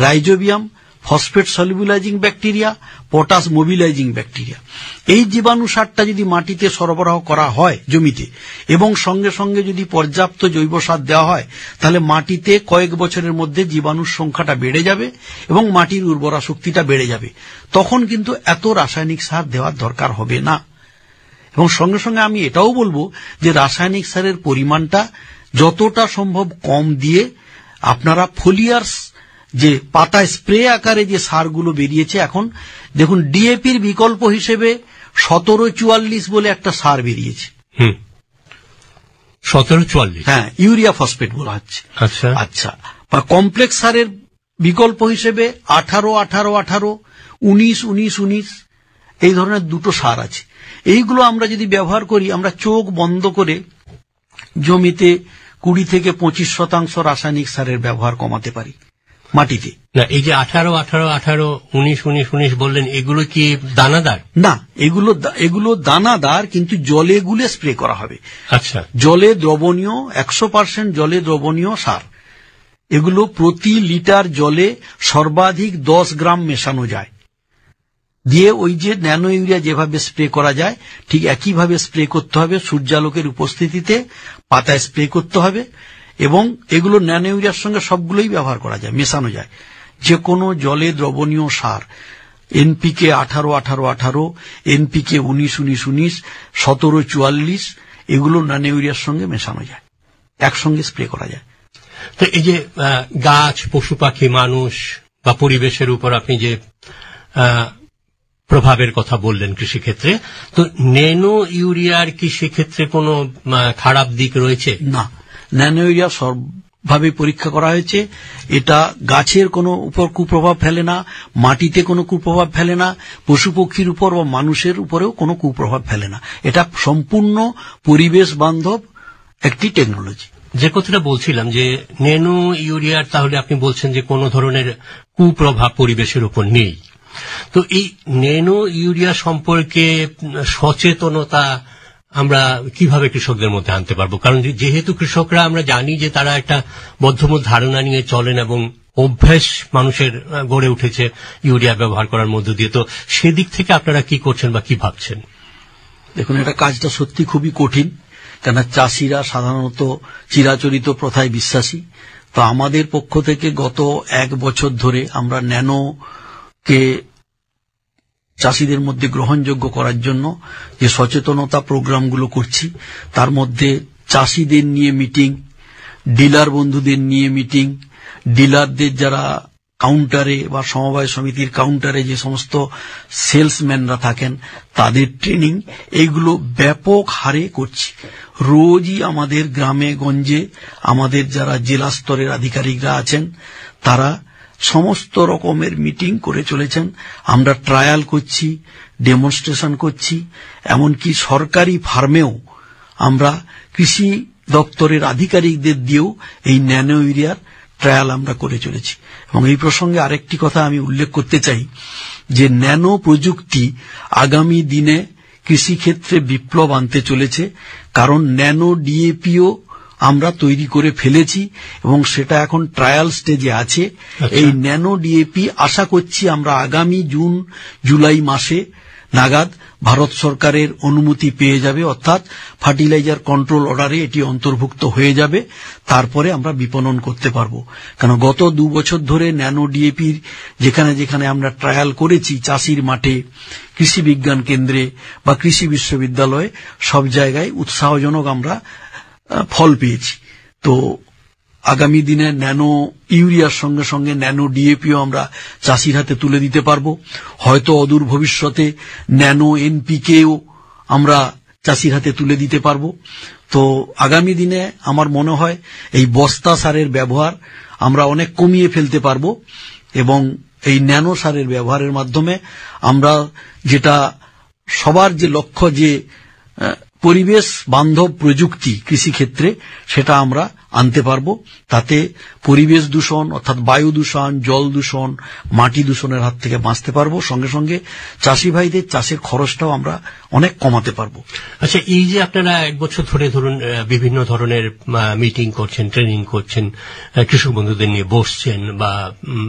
Rhizobium, phosphate সলিবুলাইজিং bacteria, potash mobilising bacteria. এই জীবাণু সারটা যদি মাটিতে সরবরাহ করা হয় জমিতে, এবং সঙ্গে সঙ্গে যদি পর্যাপ্ত জৈব সার দেওয়া হয়, তাহলে মাটিতে কয়েক বছরের মধ্যে জীবাণুর সংখ্যাটা বেড়ে যাবে এবং মাটির উর্বরা শক্তিটা বেড়ে যাবে। তখন কিন্তু এত রাসায়নিক সার দেওয়ার দরকার হবে না। এবং সঙ্গে সঙ্গে আমি এটাও বলবো যে রাসায়নিক সারের পরিমাণটা যতটা সম্ভব কম দিয়ে আপনারা ফোলিয়ার্স, যে পাতায় স্প্রে আকারে যে সারগুলো বেরিয়েছে এখন, দেখুন ডিএপির বিকল্প হিসেবে 1744 বলে একটা সার বেরিয়েছে। 1744? হ্যাঁ, ইউরিয়া ফসফেট বলা হচ্ছে। আচ্ছা, বা কমপ্লেক্স সারের বিকল্প হিসেবে 18-18-18, 19-19-19 এই ধরনের দুটো সার আছে। এইগুলো আমরা যদি ব্যবহার করি, আমরা চোখ বন্ধ করে জমিতে 20-25% রাসায়নিক সারের ব্যবহার কমাতে পারি মাটিতে। না, এই যে 18-18-18, 19-19-19 বললেন, এগুলো কি দানাদার? না, এগুলো দানাদার, কিন্তু জলে গুলে স্প্রে করা হবে। আচ্ছা, জলে দ্রবণীয়, 100% জলে দ্রবণীয় সার। এগুলো প্রতি লিটার জলে সর্বাধিক 10 গ্রাম মেশানো যায়, দিয়ে ওই যে ন্যানো ইউরিয়া যেভাবে স্প্রে করা যায় ঠিক একইভাবে স্প্রে করতে হবে। সূর্যালোকের উপস্থিতিতে পাতায় স্প্রে করতে হবে, এবং এগুলো ন্যানো ইউরিয়ার সঙ্গে সবগুলোই ব্যবহার করা যায়, মেশানো যায়। যে কোনো জলে দ্রবণীয় সার, এনপিকে 18-18-18, এনপিকে 19-19-19, 1744, এগুলো ন্যানো ইউরিয়ার সঙ্গে মেশানো যায়, একসঙ্গে স্প্রে করা যায়। তো এই যে গাছ, পশু পাখি, মানুষ বা পরিবেশের উপর আপনি যে প্রভাবের কথা বললেন কৃষিক্ষেত্রে, তো ন্যানো ইউরিয়ার কি সেক্ষেত্রে কোনো খারাপ দিক রয়েছে? না, ন্যানো ইউরিয়া সবভাবে পরীক্ষা করা হয়েছে। এটা গাছের কোনো উপর কুপ্রভাব ফেলে না, মাটিতে কোনো কুপ্রভাব ফেলে না, পশু পক্ষীর উপর বা মানুষের উপরেও কোনো কুপ্রভাব ফেলে না। এটা সম্পূর্ণ পরিবেশ বান্ধব একটি টেকনোলজি। যে কথাটা বলছিলাম যে ন্যানো ইউরিয়ার, তাহলে আপনি বলছেন যে কোনো ধরনের কুপ্রভাব পরিবেশের উপর নেই। তো এই ন্যানো ইউরিয়া সম্পর্কে সচেতনতা আমরা কিভাবে কৃষকদের মধ্যে আনতে পারবো? কারণ যেহেতু কৃষকরা, আমরা জানি যে তারা একটা বদ্ধমূল ধারণা নিয়ে চলেন এবং অভ্যাস মানুষের গড়ে উঠেছে ইউরিয়া ব্যবহার করার মধ্য দিয়ে। তো সেদিক থেকে আপনারা কি করছেন বা কি ভাবছেন? দেখুন, এটা কাজটা সত্যি খুবই কঠিন, কেন চাষিরা সাধারণত চিরাচরিত প্রথায় বিশ্বাসী। তো আমাদের পক্ষ থেকে গত 1 বছর ধরে আমরা ন্যানোকে চাষিদের মধ্যে গ্রহণযোগ্য করার জন্য যে সচেতনতা প্রোগ্রামগুলো করছি, তার মধ্যে চাষিদের নিয়ে মিটিং, ডিলার বন্ধুদের নিয়ে মিটিং, ডিলারদের যারা কাউন্টারে বা সমবায় সমিতির কাউন্টারে যে সমস্ত সেলসম্যানরা থাকেন তাদের ট্রেনিং, এইগুলো ব্যাপক হারে করছি। রোজই আমাদের গ্রামে গঞ্জে আমাদের যারা জেলা স্তরের আধিকারিকরা আছেন তারা সমস্ত রকমের মিটিং করে চলেছেন। আমরা ট্রায়াল করছি, ডেমনস্ট্রেশন করছি, এমনকি সরকারি ফার্মেও আমরা কৃষি দপ্তরের আধিকারিকদের দিয়েও এই ন্যানো ইউরিয়ার ট্রায়াল আমরা করে চলেছি। এবং এই প্রসঙ্গে আরেকটি কথা আমি উল্লেখ করতে চাই যে ন্যানো প্রযুক্তি আগামী দিনে কৃষিক্ষেত্রে বিপ্লব আনতে চলেছে, কারণ ন্যানো ডিএপিও আমরা তৈরি করে ফেলেছি এবং সেটা এখন ট্রায়াল স্টেজে আছে। এই ন্যানো ডিএপি আশা করছি আমরা আগামী জুন জুলাই মাসে নাগাদ ভারত সরকারের অনুমতি পেয়ে যাবে, অর্থাৎ ফার্টিলাইজার কন্ট্রোল অর্ডারে এটি অন্তর্ভুক্ত হয়ে যাবে। তারপরে আমরা বিপণন করতে পারবো। কারণ গত 2 বছর ধরে ন্যানো ডিএপির যেখানে যেখানে আমরা ট্রায়াল করেছি, চাষির মাঠে, কৃষি বিজ্ঞান কেন্দ্রে বা কৃষি বিশ্ববিদ্যালয়ে, সব জায়গায় উৎসাহজনক আমরা ফল পেয়েছি। তো আগামী দিনে ন্যানো ইউরিয়ার সঙ্গে সঙ্গে ন্যানো ডিএপিও আমরা চাষির হাতে তুলে দিতে পারবো। হয়তো অদূর ভবিষ্যতে ন্যানো এনপিকেও আমরা চাষির হাতে তুলে দিতে পারবো। তো আগামী দিনে আমার মনে হয় এই বস্তা সারের ব্যবহার আমরা অনেক কমিয়ে ফেলতে পারবো এবং এই ন্যানো সারের ব্যবহারের মাধ্যমে আমরা যেটা সবার যে লক্ষ্য, যে পরিবেশ বান্ধব প্রযুক্তি কৃষিক্ষেত্রে, সেটা আমরা আনতে পারবো। তাতে পরিবেশ দূষণ অর্থাৎ বায়ু দূষণ, জল দূষণ, মাটি দূষণের হাত থেকে বাঁচতে পারবো। সঙ্গে সঙ্গে চাষি ভাইদের চাষের খরচটাও আমরা অনেক কমাতে পারবো। আচ্ছা, এই যে আপনারা 1 বছর ধরে ধরুন বিভিন্ন ধরনের মিটিং করছেন, ট্রেনিং করছেন, কৃষক বন্ধুদের নিয়ে বসছেন বা